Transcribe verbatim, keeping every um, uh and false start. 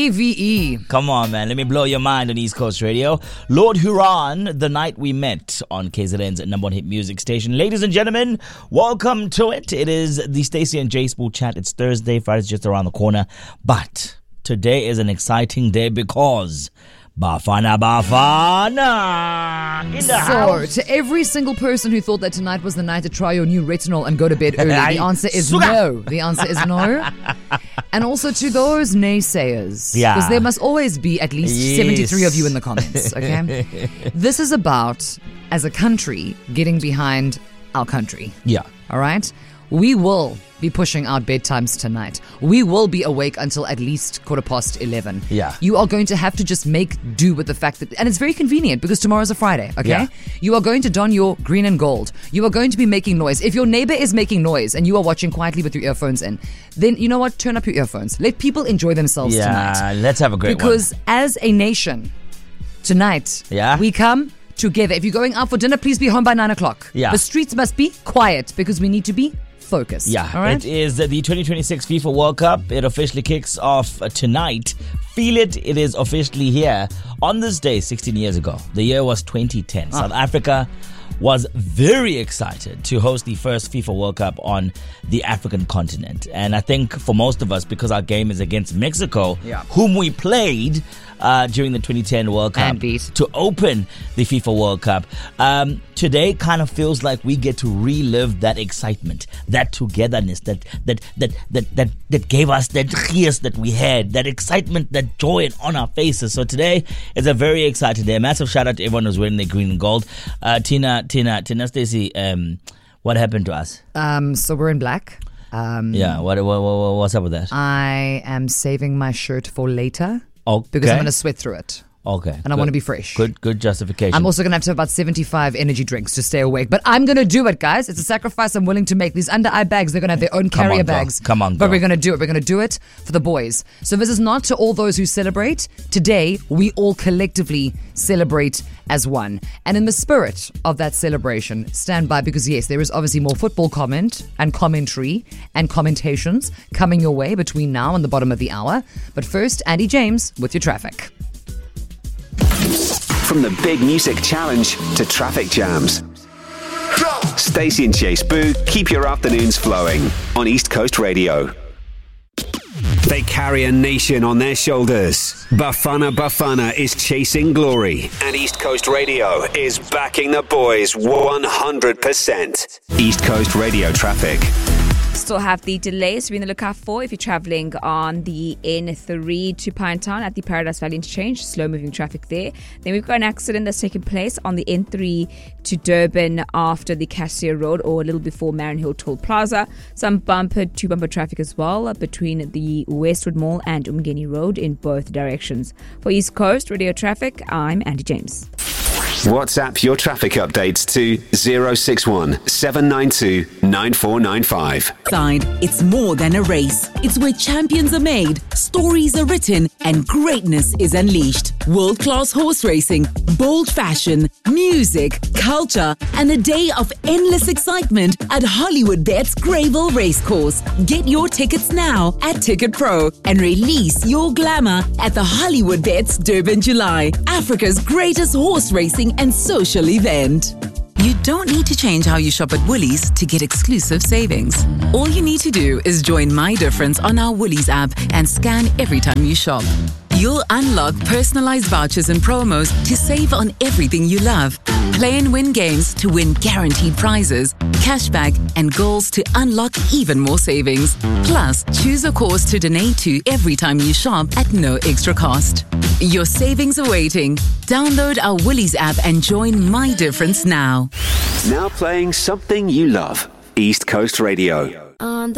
A V E. Come on, man. Let me blow your mind on East Coast Radio. Lord Huron, The Night We Met on K Z N's number one hit music station. Ladies and gentlemen, welcome to it. It is the Stacey and Jay Spool Chat. It's Thursday. Friday's just around the corner. But today is an exciting day because Bafana Bafana in the So, house. to every sinsingle person who thought that tonight was the night to try your new retinol and go to bed early, the answer is Suga. no. The answer is no. And also to those naysayers, Yeah. because there must always be at least Yes. seventy-three of you in the comments, okay? This is about, as a country, getting behind our country, Yeah. all right? We will be pushing out bedtimes tonight. We will be awake until at least quarter past eleven. Yeah. You are going to have to just make do with the fact that, and it's very convenient because tomorrow's a Friday, okay? Yeah. You are going to don your green and gold. You are going to be making noise. If your neighbor is making noise and you are watching quietly with your earphones in, then you know what? Turn up your earphones. Let people enjoy themselves Yeah, tonight. let's have a great Because as a nation, tonight, Yeah. we come together. If you're going out for dinner, please be home by nine o'clock. Yeah. The streets must be quiet because we need to be focused. Yeah, all right? it is the twenty twenty-six FIFA World Cup. It officially kicks off tonight. Feel it, it is officially here. On this day, sixteen years ago, the year was twenty ten. South Africa was very excited to host the first FIFA World Cup on the African continent. And I think for most of us, because our game is against Mexico, Yeah. whom we played uh, during the twenty ten World Cup And beat. to open the FIFA World Cup. Um, today kind of feels like we get to relive that excitement, that togetherness, that that that that that, that gave us that gees that we had, that excitement, that joy on our faces. So today is a very exciting day. A massive shout out to everyone who's wearing their green and gold. Uh, Tina, Tina, Tina, Stacey, um, what happened to us? Um, so we're in black. Um, Yeah, what, what, what what's up with that? I am saving my shirt for later Okay, because I'm going to sweat through it. okay, And I want to be fresh. Good, good justification. I'm also going to have to have about seventy-five energy drinks to stay awake. But I'm going to do it, guys. It's a sacrifice I'm willing to make. These under-eye bags, they're going to have their own Come carrier on, girl. bags. Come on, But girl. we're going to do it. We're going to do it for the boys. So this is not to all those who celebrate. Today, we all collectively celebrate as one. And in the spirit of that celebration, stand by because, yes, there is obviously more football comment and commentary and commentations coming your way between now and the bottom of the hour. But first, Andy James with your traffic. From the big music challenge to traffic jams. Stacey and Jay Spool keep your afternoons flowing on East Coast Radio. They carry a nation on their shoulders. Bafana Bafana is chasing glory. And East Coast Radio is backing the boys one hundred percent. East Coast Radio traffic. Still have the delays to be on the lookout for if you're travelling on the N three to Pinetown at the Paradise Valley Interchange. Slow moving traffic there. Then we've got an accident that's taken place on the N three to Durban after the Cassia Road or a little before Marion Hill Toll Plaza. Some bumper to bumper traffic as well between the Westwood Mall and Umgeni Road in both directions. For East Coast Radio Traffic, I'm Andy James. WhatsApp your traffic updates to zero six one seven nine two nine four nine five. Side, it's more than a race. It's where champions are made, stories are written, and greatness is unleashed. World-class horse racing, bold fashion, music, culture, and a day of endless excitement at Hollywood Bet's Greyville Racecourse. Get your tickets now at Ticket Pro and release your glamour at the Hollywood Bet's Durban July, Africa's greatest horse racing and social event. You don't need to change how you shop at Woolies to get exclusive savings. All you need to do is join My Difference on our Woolies app and scan every time you shop. You'll unlock personalized vouchers and promos to save on everything you love. Play and win games to win guaranteed prizes, cashback, and goals to unlock even more savings. Plus, choose a cause to donate to every time you shop at no extra cost. Your savings are waiting. Download our Woolies app and join My Difference now. Now playing something you love. East Coast Radio. On